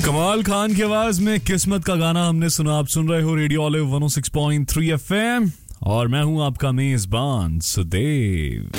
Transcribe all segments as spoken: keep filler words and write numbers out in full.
कमाल खान की आवाज में किस्मत का गाना हमने सुना। आप सुन रहे हो रेडियो ऑलिव वन ओ सिक्स पॉइंट थ्री एफएम और मैं हूं आपका मेजबान सुदेव।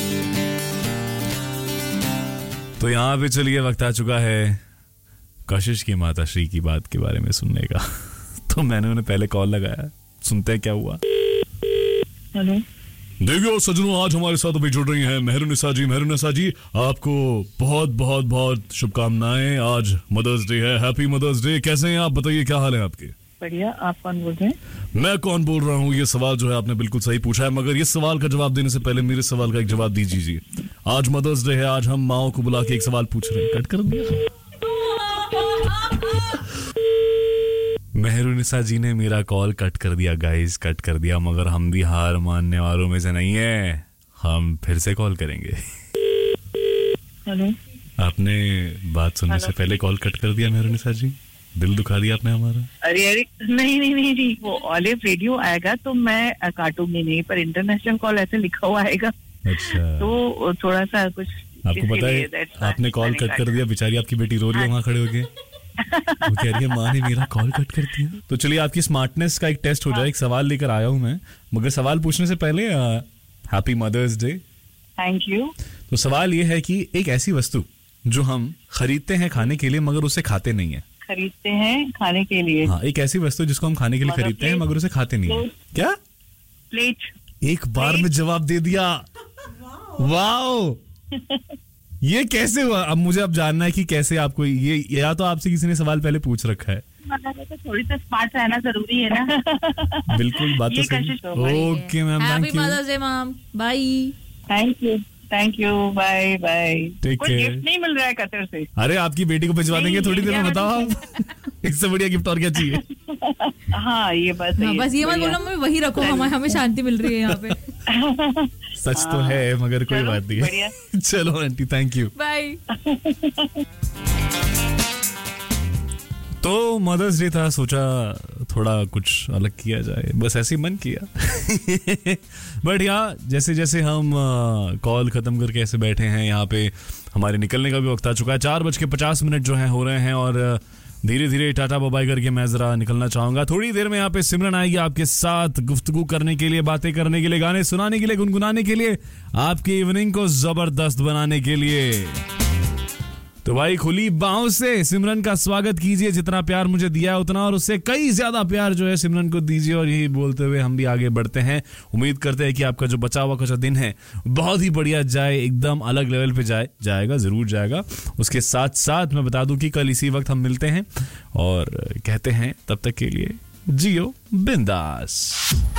तो यहाँ पे चलिए वक्त आ चुका है कशिश की माता श्री की बात के बारे में सुनने का। तो मैंने उन्हें पहले कॉल लगाया, सुनते हैं क्या हुआ। हेलो देवियों सजनों, आज हमारे साथ अभी जुड़ रही हैं मेहरुनिसा जी। मेहरुनिसा जी, आपको बहुत बहुत बहुत शुभकामनाएं। आज मदर्स डे है, हैप्पी मदर्स डे। कैसे हैं आप, बताइए क्या हाल है आपके? बढ़िया। आप कौन बोल रहे हैं? मैं कौन बोल रहा हूँ, ये सवाल जो है आपने बिल्कुल सही पूछा है, मगर ये सवाल का जवाब देने से पहले मेरे सवाल का एक जवाब दीजिए। आज मदर्स डे है, आज हम माओ को बुला के एक सवाल पूछ रहे हैं। कट कर दिया। मेहरुनिसा जी ने मेरा कॉल कट कर दिया गाइस, कट कर दिया, मगर हम भी हार मानने वालों में से नहीं है। हम फिर से कॉल करेंगे। हेलो, आपने बात सुनने से पहले कॉल कट कर दिया मेहरुनिसा जी, दिल दुखा दिया आपने हमारा। अरे अरे नहीं नहीं नहीं नहीं वो ऑलिव रेडियो आएगा तो मैं काटूंगी नहीं, पर इंटरनेशनल कॉल ऐसे लिखा हुआ आएगा। अच्छा, तो थोड़ा सा कुछ आपको पता है आपने कॉल कट कर दिया, बेचारी आपकी बेटी रो रही है वहाँ खड़े होके। वो कह रही है माँ ने मेरा कॉल कट कर दिया। तो चलिए आपकी स्मार्टनेस का एक टेस्ट हो जाए। एक सवाल लेकर आया हूँ मैं, मगर सवाल पूछने से पहले happy mother's day. Thank you. तो सवाल ये है कि एक ऐसी वस्तु जो हम खरीदते हैं खाने के लिए मगर उसे खाते नहीं है। खरीदते हैं खाने के लिए? हाँ, एक ऐसी वस्तु जिसको हम खाने के लिए खरीदते हैं मगर उसे खाते नहीं है। क्या? प्लेट। एक बार में जवाब दे दिया। वाओ, ये कैसे हुआ? अब मुझे अब जानना है कि कैसे आपको ये, या तो आपसे किसी ने सवाल पहले पूछ रखा है। तो थोड़ी सा स्मार्ट रहना जरूरी है ना। बिल्कुल, बात तो सही। Okay ma'am, thank happy mother's day ma'am, bye. Thank you thank you, bye bye. Take कोई care. गिफ्ट नहीं मिल रहा है कतर से? अरे आपकी बेटी को भिजवा देंगे थोड़ी देर में, बताओ आप। इससे बढ़िया गिफ्ट और क्या चाहिए? हाँ ये बस हाँ, बस ये मत बोलो मैं वही रखो, हमें हमें शांति मिल रही है यहाँ पे। सच तो है मगर कोई बात नहीं है। चलो आंटी, थैंक यू, बाय। तो मदर्स डे था, सोचा थोड़ा कुछ अलग किया जाए, बस ऐसे ही मन किया। बट यार जैसे जैसे हम कॉल खत्म करके ऐसे बैठे हैं यहाँ पे, हमारे निकलने का भी वक्त आ चुका है। चार बज के पचास मिनट जो है हो रहे हैं और धीरे धीरे टाटा बाय करके मैं जरा निकलना चाहूंगा। थोड़ी देर में यहाँ पे सिमरन आएगी आपके साथ गुफ्तगू करने के लिए, बातें करने के लिए, गाने सुनाने के लिए, गुनगुनाने के लिए, आपकी इवनिंग को जबरदस्त बनाने के लिए। तो भाई खुली बाहों से सिमरन का स्वागत कीजिए। जितना प्यार मुझे दिया है उतना और उससे कई ज्यादा प्यार जो है सिमरन को दीजिए। और यही बोलते हुए हम भी आगे बढ़ते हैं। उम्मीद करते हैं कि आपका जो बचा हुआ का दिन है बहुत ही बढ़िया जाए, एकदम अलग लेवल पे जाए, जाएगा जरूर जाएगा। उसके साथ साथ मैं बता दूं कि कल इसी वक्त हम मिलते हैं और कहते हैं तब तक के लिए जियो बिंदास।